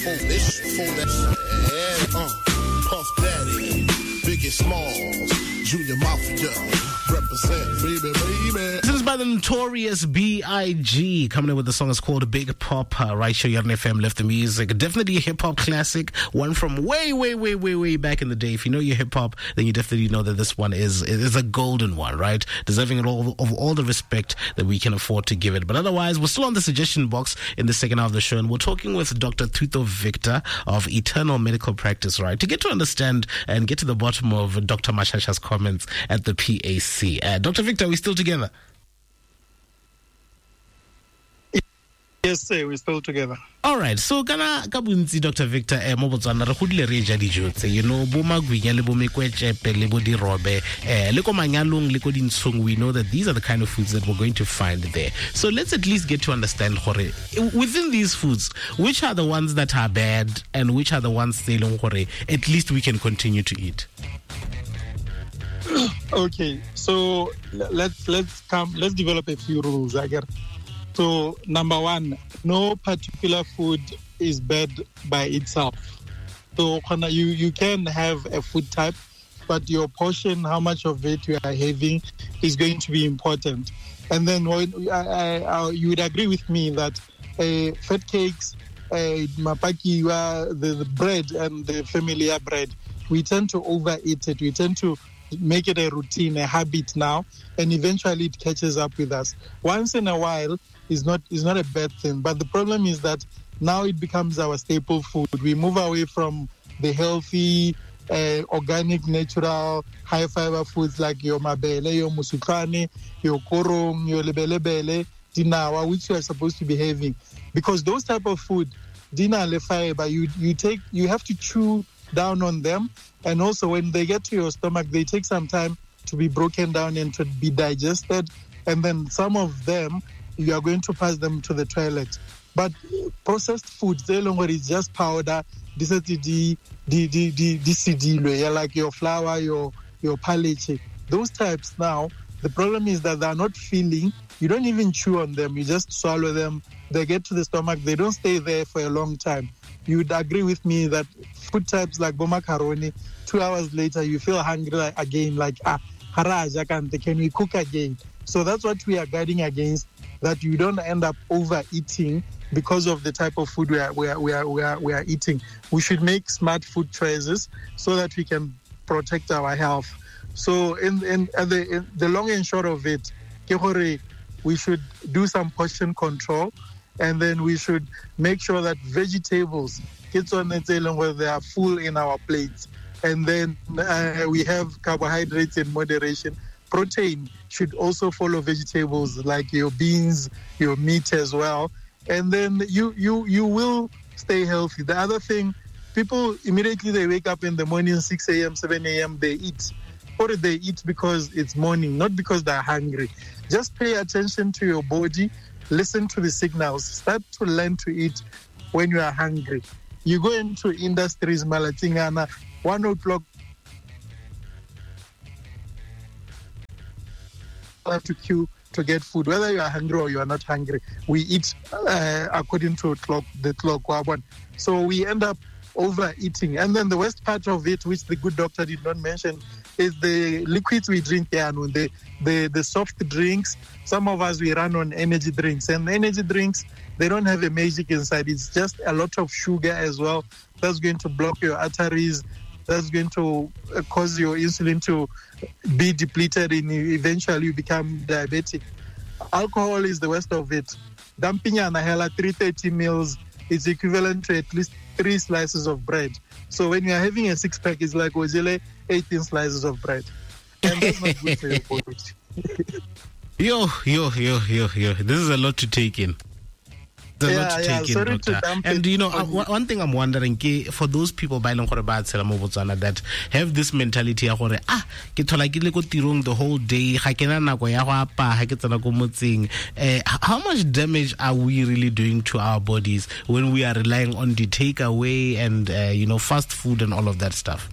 For that, Puff Daddy, Biggie Smalls, Junior Mafia, represent, baby. This is by the Notorious B.I.G. coming in with the song. It's called Big Pop. Right here, Yarn FM Left the Music. Definitely a hip hop classic, one from way back in the day. If you know your hip hop, then you definitely know that this one is a golden one, right? Deserving of all the respect that we can afford to give it. But otherwise, we're still on the suggestion box in the second half of the show, and we're talking with Dr. Thuto Victor of Eternal Medical Practice, right? To get to understand and get to the bottom of Dr. Mashasha's comments at the PAC. Dr. Victor, are we still together? Yes, sir, we're still together. All right, so kana ka bontsi Dr. Victor mo Botswana re godile re ja dijo tse, you know, bo magwinya le bo mekwetsepe le bo dirobe le ko manyalong le ko dintshong. We know that these are the kind of foods that we're going to find there. So let's at least get to understand gore within these foods, which are the ones that are bad and which are the ones that at least we can continue to eat. Okay, so let's develop a few rules, I guess. So, number one, no particular food is bad by itself. So, you can have a food type, but your portion, how much of it you are having, is going to be important. And then you would agree with me that fat cakes, mapaki, the bread and the familiar bread, we tend to overeat it. We tend to make it a routine, a habit now, and eventually it catches up with us. Once in a while is not a bad thing, but the problem is that now it becomes our staple food. We move away from the healthy, organic, natural, high fiber foods like your mabele, your musukane, your korong, your lebelebele, dinawa, which you are supposed to be having, because those type of food, dina le fiber, you have to chew down on them. And also when they get to your stomach, they take some time to be broken down and to be digested. And then some of them, you are going to pass them to the toilet. But processed foods, is just powder, like your flour, your paliche. Those types now, the problem is that they are not filling. You don't even chew on them. You just swallow them. They get to the stomach. They don't stay there for a long time. You would agree with me that food types like macaroni, 2 hours later, you feel hungry again, like, can we cook again? So that's what we are guarding against, that you don't end up overeating because of the type of food we are eating. We should make smart food choices so that we can protect our health. So in the long and short of it, we should do some portion control, and then we should make sure that vegetables, where they are full in our plates. And then we have carbohydrates in moderation. Protein should also follow vegetables like your beans, your meat as well. And then you will stay healthy. The other thing, people immediately they wake up in the morning, 6 a.m., 7 a.m., they eat. Or they eat because it's morning, not because they're hungry. Just pay attention to your body, listen to the signals, start to learn to eat when you are hungry. You go into industries, Malatingana, 1 o'clock, have to queue to get food, whether you are hungry or you are not hungry. We eat according to the clock. So we end up overeating. And then the worst part of it, which the good doctor did not mention, is the liquids we drink here, the soft drinks. Some of us, we run on energy drinks. And the energy drinks, they don't have a magic inside. It's just a lot of sugar as well. That's going to block your arteries. That's going to cause your insulin to be depleted, and eventually you become diabetic. Alcohol is the worst of it. Dumping an ahela 330 meals is equivalent to at least 3 slices of bread. So when you are having a 6-pack, it's like 18 slices of bread. And that's not good for your body. Yo. This is a lot to take in. And you know, one thing I'm wondering, for those people that have this mentality the whole day, how much damage are we really doing to our bodies when we are relying on the takeaway and fast food and all of that stuff?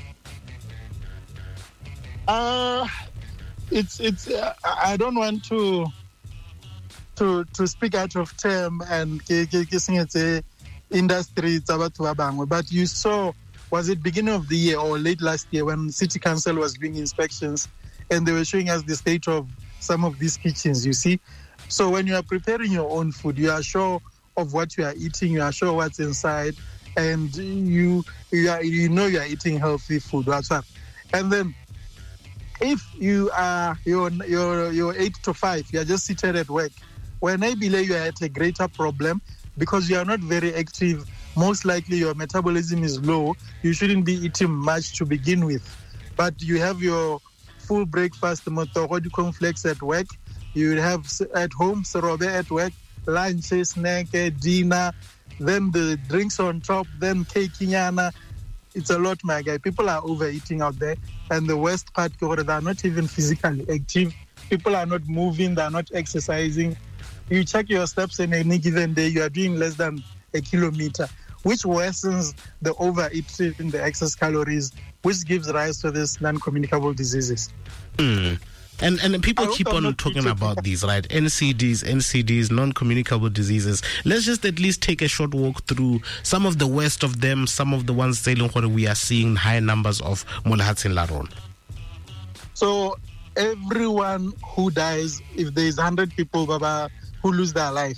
It's I don't want to speak out of term and industry, but you saw, was it beginning of the year or late last year when City Council was doing inspections and they were showing us the state of some of these kitchens, you see? So when you are preparing your own food, you are sure of what you are eating, you are sure what's inside, and you know you are eating healthy food. And then if you are your 8 to 5, you are just seated at work, when I believe you are at a greater problem because you are not very active, most likely your metabolism is low, you shouldn't be eating much to begin with. But you have your full breakfast, motogodi cornflakes at work, you have at home, serobe at work, lunch, snack, dinner, then the drinks on top, then cake, nyana. It's a lot, my guy. People are overeating out there. And the worst part, they are not even physically active. People are not moving, they are not exercising. You check your steps in any given day, you are doing less than a kilometer, which worsens the overeating, the excess calories, which gives rise to these non-communicable diseases. And people keep on talking about these, right? NCDs, non-communicable diseases. Let's just at least take a short walk through some of the worst of them, some of the ones we are seeing high numbers of Molahatsin Laron. So everyone who dies, if there is 100 people who lose their life,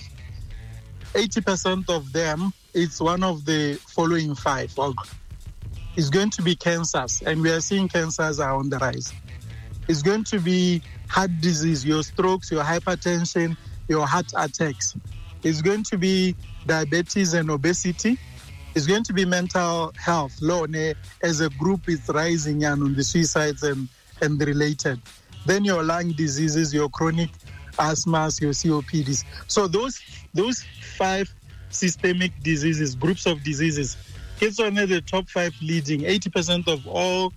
80% of them, it's one of the following 5. It's going to be cancers, and we are seeing cancers are on the rise. It's going to be heart disease, your strokes, your hypertension, your heart attacks. It's going to be diabetes and obesity. It's going to be mental health. As a group, it's rising on the suicides and the related. Then your lung diseases, your chronic asthmas, your COPDs. So those 5 systemic diseases, groups of diseases, it's only the top 5 leading. 80% of all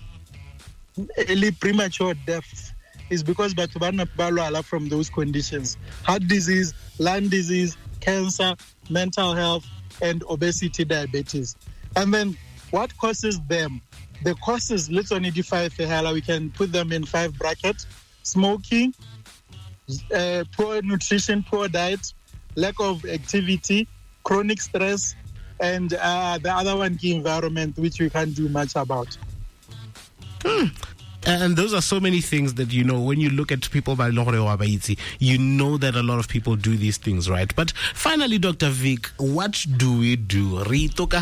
early premature deaths is because batubana from those conditions: heart disease, lung disease, cancer, mental health, and obesity, diabetes. And then what causes them? The causes, let's only define we can put them in 5 brackets: smoking, poor nutrition, poor diet, lack of activity, chronic stress, and the other one, key environment, which we can't do much about. And those are so many things that, when you look at people by you know that a lot of people do these things, right? But finally, Dr. Vic, what do we do? To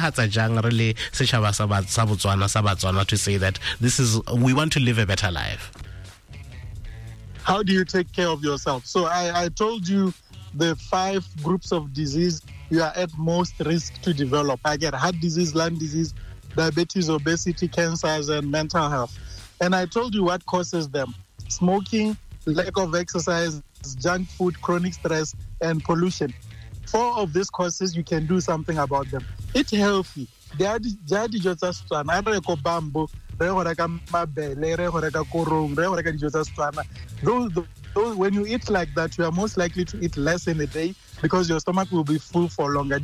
say that we want to live a better life. How do you take care of yourself? So I told you the 5 groups of disease you are at most risk to develop. I get heart disease, lung disease, diabetes, obesity, cancers, and mental health. And I told you what causes them: smoking, lack of exercise, junk food, chronic stress, and pollution. 4 of these causes, you can do something about them. Eat healthy. Those, when you eat like that, you are most likely to eat less in a day because your stomach will be full for longer.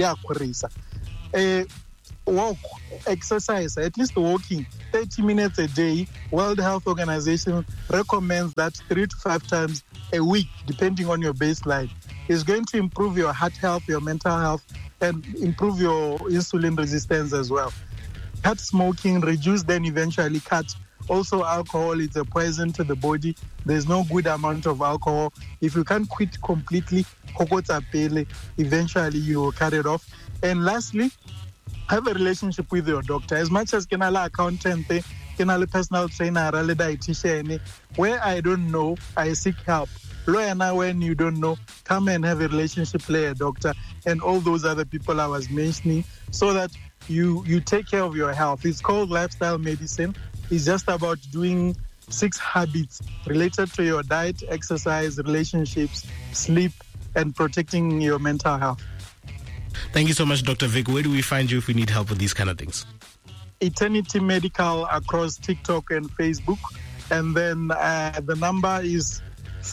Walk, exercise, at least walking 30 minutes a day. World Health Organization recommends that 3 to 5 times a week, depending on your baseline. It's going to improve your heart health, your mental health, and improve your insulin resistance as well. Cut smoking, reduce, then eventually cut. Also, alcohol is a poison to the body. There's no good amount of alcohol. If you can't quit completely, eventually you will cut it off. And lastly, have a relationship with your doctor. As much as kenala accountant, kenala personal trainer, dietitian, where I don't know, I seek help. Lawyer, now when you don't know, come and have a relationship with a doctor and all those other people I was mentioning, so that you take care of your health. It's called lifestyle medicine. It's just about doing 6 habits related to your diet, exercise, relationships, sleep, and protecting your mental health. Thank you so much, Dr. Vic. Where do we find you if we need help with these kind of things? Eternity Medical across TikTok and Facebook. And then the number is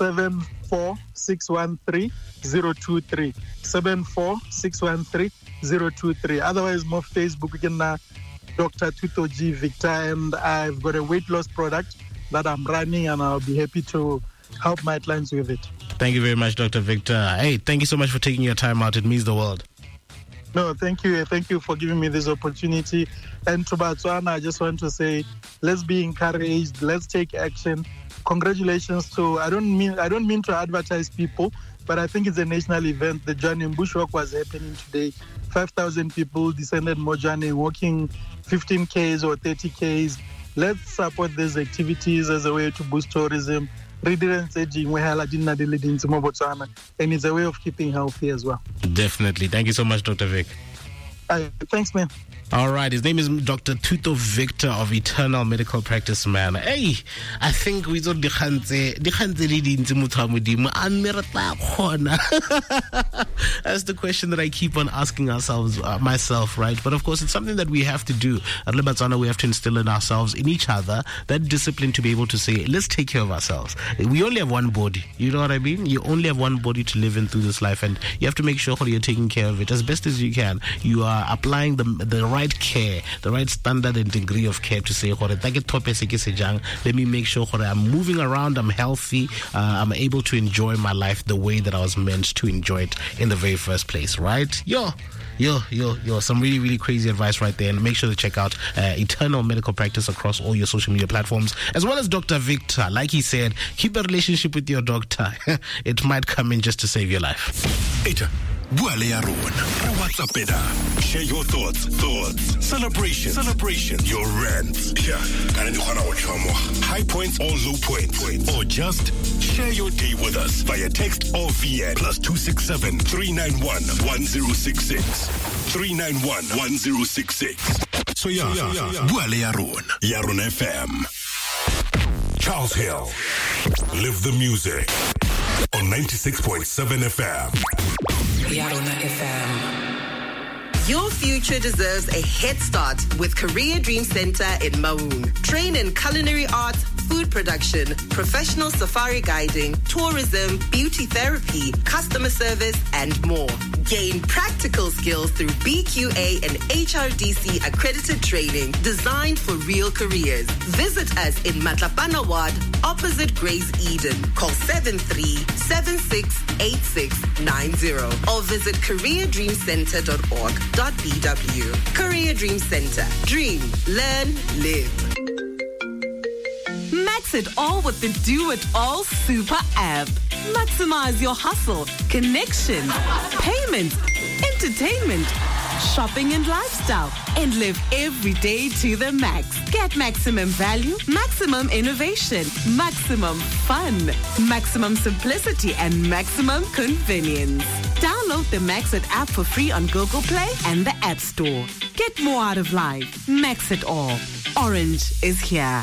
74613-023. 74613-023. Otherwise, more Facebook, you can Dr. Tuto G. Victor, and I've got a weight loss product that I'm running, and I'll be happy to help my clients with it. Thank you very much, Dr. Victor. Hey, thank you so much for taking your time out. It means the world. No, thank you. Thank you for giving me this opportunity. And to Botswana, I just want to say, let's be encouraged. Let's take action. Congratulations to, I don't mean to advertise people, but I think it's a national event. The journey in Bushwalk was happening today. 5,000 people descended Mojane, walking 15 Ks or 30 Ks. Let's support these activities as a way to boost tourism. And it's a way of keeping healthy as well. Definitely. Thank you so much, Dr. Vic. Thanks, man. All right, his name is Dr. Thuto Victor of Eternal Medical Practice, man. Hey, I think we saw That's the question that I keep on asking ourselves, myself, right? But of course, it's something that we have to do. At Lebatsana, we have to instill in ourselves, in each other, that discipline to be able to say, let's take care of ourselves. We only have one body. You know what I mean? You only have one body to live in through this life, and you have to make sure you're taking care of it as best as you can. You are applying the right care, the right standard and degree of care to say, let me make sure I'm moving around, I'm healthy, I'm able to enjoy my life the way that I was meant to enjoy it in the very first place, right? Yo, some really, really crazy advice right there. And make sure to check out Eternal Medical Practice across all your social media platforms, as well as Dr. Victor. Like he said, keep a relationship with your doctor. It might come in just to save your life. Share your thoughts, celebration, your rants. High points or low points, or just share your day with us via text or VN +267 391 1066 391 1066. So Yaron FM. Charles Hill, live the music on 96.7 FM. Yarona FM. Your future deserves a head start with Career Dream Center in Maun. Train in culinary arts, food production, professional safari guiding, tourism, beauty therapy, customer service, and more. Gain practical skills through BQA and HRDC accredited training designed for real careers. Visit us in Matlapana Ward, opposite Grace Eden. Call 73768690 or visit careerdreamcenter.org.bw. Career Dream Center. Dream, learn, live. Max it all with the Do It All Super app. Maximize your hustle, connection, payment, entertainment, shopping and lifestyle, and live every day to the max. Get maximum value, maximum innovation, maximum fun, maximum simplicity, and maximum convenience. Download the Max It app for free on Google Play and the App Store. Get more out of life. Max it all. Orange is here.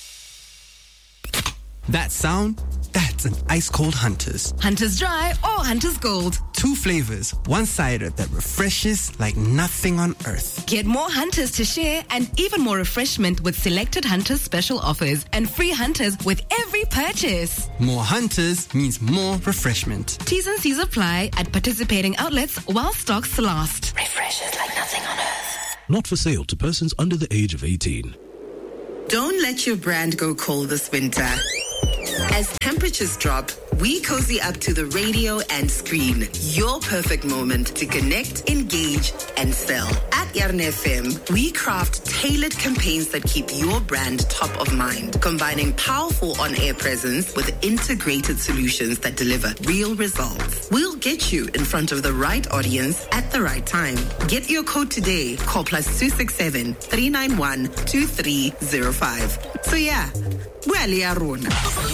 That sound? That's an ice-cold Hunter's. Hunter's Dry or Hunter's Gold. 2 flavors, one cider that refreshes like nothing on earth. Get more Hunters to share and even more refreshment with selected Hunters special offers and free Hunters with every purchase. More Hunters means more refreshment. T's and C's apply at participating outlets while stocks last. Refreshes like nothing on earth. Not for sale to persons under the age of 18. Don't let your brand go cold this winter. As temperatures drop, we cozy up to the radio and screen. Your perfect moment to connect, engage, and sell. At Yarn FM, we craft tailored campaigns that keep your brand top of mind, combining powerful on-air presence with integrated solutions that deliver real results. We'll get you in front of the right audience at the right time. Get your code today. Call +267 391 2305. So yeah, well, Yarona.